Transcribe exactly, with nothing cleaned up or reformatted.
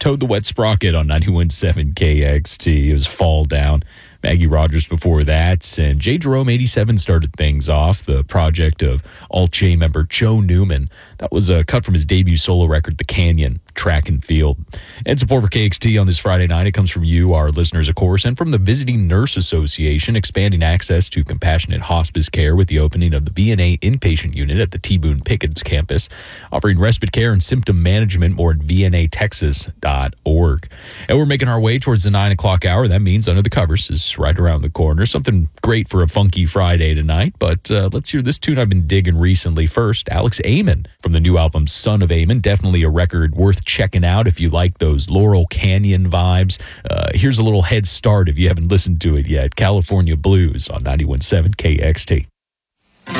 Toad the Wet Sprocket on ninety-one point seven K X T. It was Fall Down. Maggie Rogers before that, and J. Jerome eighty-seven started things off, the project of Alt-J member Joe Newman. That was a cut from his debut solo record, The Canyon, Track and Field. And support for K X T on this Friday night, it comes from you, our listeners, of course, and from the Visiting Nurse Association, expanding access to compassionate hospice care with the opening of the V N A inpatient unit at the T. Boone Pickens campus, offering respite care and symptom management. More at v n a texas dot org. And we're making our way towards the nine o'clock hour. That means Under the Covers is right around the corner. Something great for a funky Friday tonight, but uh, let's hear this tune I've been digging recently. First, Alex Amon from the new album Son of Amon. Definitely a record worth checking out if you like those Laurel Canyon vibes. Uh, here's a little head start if you haven't listened to it yet. California Blues on ninety-one point seven K X T.